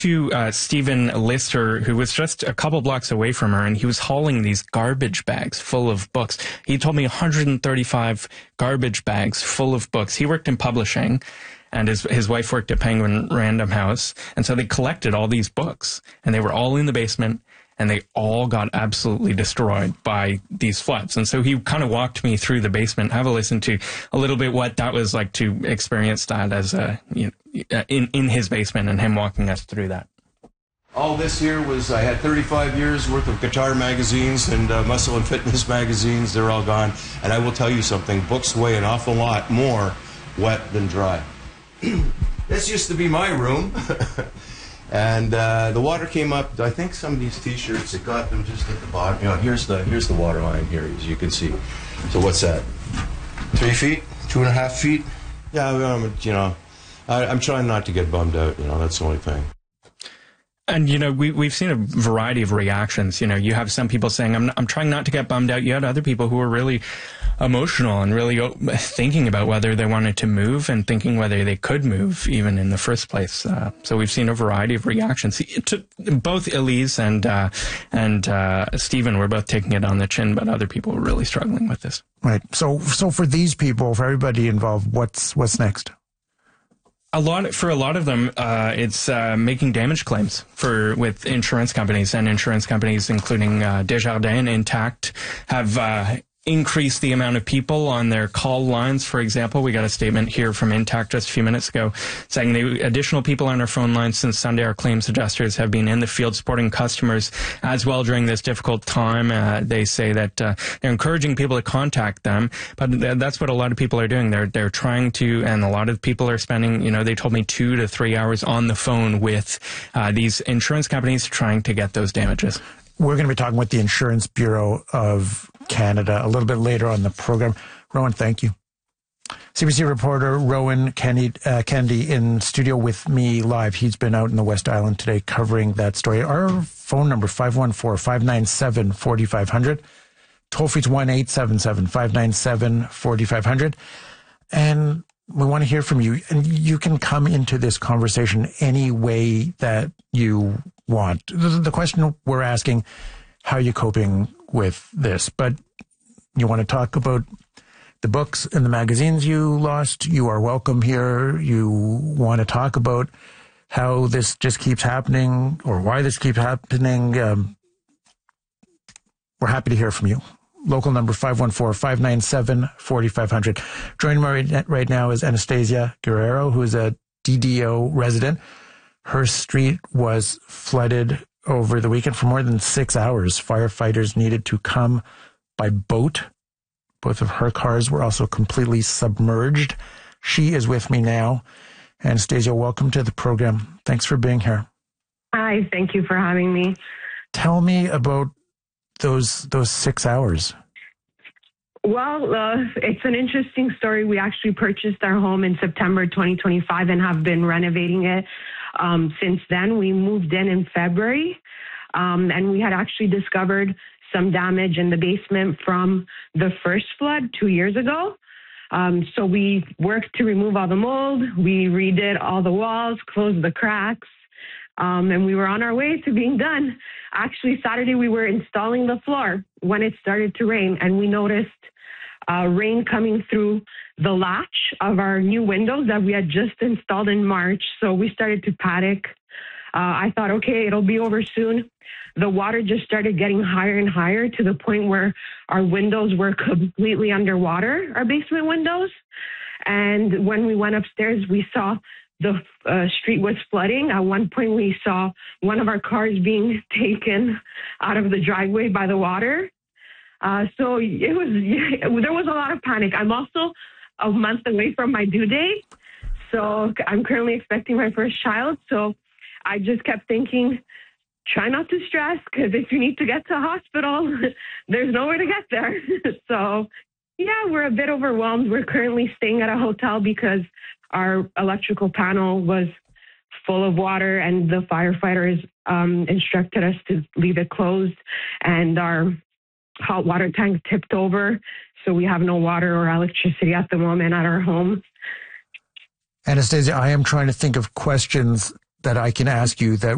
To Stephen Lister, who was just a couple blocks away from her, and he was hauling these garbage bags full of books. He told me 135 garbage bags full of books. He worked in publishing, and his wife worked at Penguin Random House, and so they collected all these books, and they were all in the basement, and they all got absolutely destroyed by these floods. And so he kind of walked me through the basement. Have a listen to a little bit what that was like to experience that as in his basement, and him walking us through that. All this here was, I had 35 years worth of guitar magazines and muscle and fitness magazines. They're all gone. And I will tell you something, books weigh an awful lot more wet than dry. This used to be my room. And the water came up. I think some of these T-shirts, it got them just at the bottom. You know, here's the water line here, as you can see. So what's that? 3 feet? 2.5 feet? Yeah, I'm trying not to get bummed out. That's the only thing. And, we've seen a variety of reactions. You have some people saying, I'm trying not to get bummed out. You had other people who were really emotional and really thinking about whether they wanted to move and thinking whether they could move even in the first place. So we've seen a variety of reactions. Both Elise and Stephen were both taking it on the chin, but other people were really struggling with this. Right. So for these people, for everybody involved, what's next? For a lot of them, it's making damage claims with insurance companies, and insurance companies, including Desjardins and Intact, have increase the amount of people on their call lines. For example, we got a statement here from Intact just a few minutes ago saying the additional people on our phone lines since Sunday, our claims adjusters have been in the field supporting customers as well during this difficult time. They say that they're encouraging people to contact them, but that's what a lot of people are doing. They're trying to, and a lot of people are spending, they told me 2 to 3 hours on the phone with these insurance companies trying to get those damages. We're going to be talking with the Insurance Bureau of Canada a little bit later on the program. Rowan, thank you. CBC reporter Rowan Kennedy in studio with me live. He's been out in the West Island today covering that story. Our phone number, 514-597-4500. Toll free, 1-877-597-4500. And we want to hear from you. And you can come into this conversation any way that you want. The question we're asking, how are you coping with this? But you want to talk about the books and the magazines you lost, you are welcome here. You want to talk about how this just keeps happening or why this keeps happening, we're happy to hear from you. Local number 514-597-4500. Joining me right now is Anastasia Guerrero, who is a DDO resident. Her street was flooded over the weekend for more than 6 hours. Firefighters needed to come by boat. Both of her cars were also completely submerged. She is with me now. Anastasia, welcome to the program. Thanks for being here. Hi, thank you for having me. Tell me about those 6 hours. Well, it's an interesting story. We actually purchased our home in September 2025 and have been renovating it since then. We moved in February, and we had actually discovered some damage in the basement from the first flood 2 years ago. So we worked to remove all the mold. We redid all the walls, closed the cracks, and we were on our way to being done. Actually, Saturday we were installing the floor when it started to rain, and we noticed rain coming through the latch of our new windows that we had just installed in March. So we started to panic. I thought, okay, it'll be over soon. The water just started getting higher and higher to the point where our windows were completely underwater, our basement windows. And when we went upstairs, we saw the street was flooding. At one point, we saw one of our cars being taken out of the driveway by the water. So there was a lot of panic. I'm also a month away from my due date. So I'm currently expecting my first child. So I just kept thinking, try not to stress, because if you need to get to a hospital, there's nowhere to get there. So, yeah, we're a bit overwhelmed. We're currently staying at a hotel because our electrical panel was full of water, and the firefighters instructed us to leave it closed, and our hot water tank tipped over, so we have no water or electricity at the moment at our home. Anastasia, I am trying to think of questions that I can ask you that